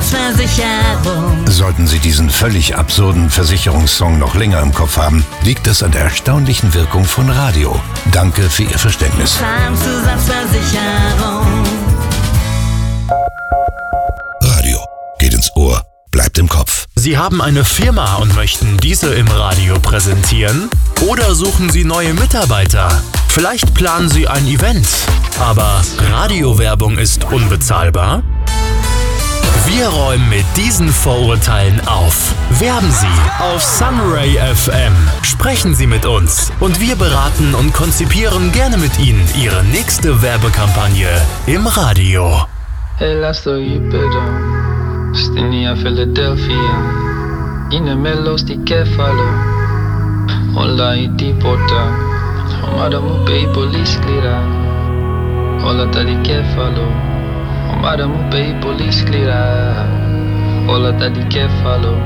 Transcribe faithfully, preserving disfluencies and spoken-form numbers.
Zusatzversicherung. Sollten Sie diesen völlig absurden Versicherungssong noch länger im Kopf haben, liegt es an der erstaunlichen Wirkung von Radio. Danke für Ihr Verständnis. Zahnzusatzversicherung. Radio geht ins Ohr, bleibt im Kopf. Sie haben eine Firma und möchten diese im Radio präsentieren? Oder suchen Sie neue Mitarbeiter? Vielleicht planen Sie ein Event, aber Radiowerbung ist unbezahlbar? Wir räumen mit diesen Vorurteilen auf. Werben Sie auf Sunray F M. Sprechen Sie mit uns und wir beraten und konzipieren gerne mit Ihnen Ihre nächste Werbekampagne im Radio. Hela stoji pedom, stinia Philadelphia, ine melos di kefalo, hola iti pota, omada mu pei polis klira, hola ta di kefalo, omada mu pei polis klira, hola ta di kefalo.